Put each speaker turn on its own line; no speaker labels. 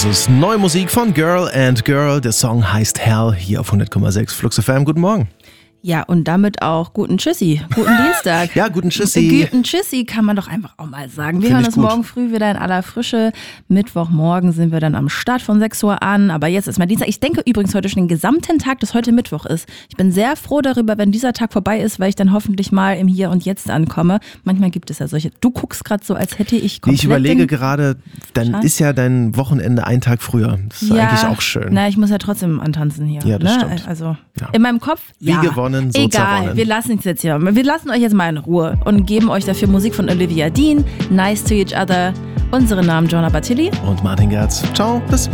Das ist neue Musik von Girl and Girl. Der Song heißt Hell, hier auf 100,6 Flux FM. Guten Morgen.
Ja, und damit auch guten Tschüssi, guten Dienstag.
Ja, guten Tschüssi.
Guten Tschüssi kann man doch einfach auch mal sagen. Wir hören uns morgen früh wieder in aller Frische. Mittwochmorgen sind wir dann am Start von 6 Uhr an. Aber jetzt ist mal Dienstag. Ich denke übrigens heute schon den gesamten Tag, dass heute Mittwoch ist. Ich bin sehr froh darüber, wenn dieser Tag vorbei ist, weil ich dann hoffentlich mal im Hier und Jetzt ankomme. Manchmal gibt es ja solche. Du guckst gerade so, als hätte ich komplett...
Ich überlege gerade, dann ist ja dein Wochenende ein Tag früher. Das ist eigentlich auch schön.
Na, ich muss ja trotzdem antanzen hier.
Ja, das stimmt.
Also in meinem Kopf,
Wie gewonnen, so
egal,
zerronnen.
wir lassen es jetzt hier. Wir lassen euch jetzt mal in Ruhe und geben euch dafür Musik von Olivia Dean, Nice to Each Other, unsere Namen Jonah Battilli
und Martin Gerz. Ciao, bis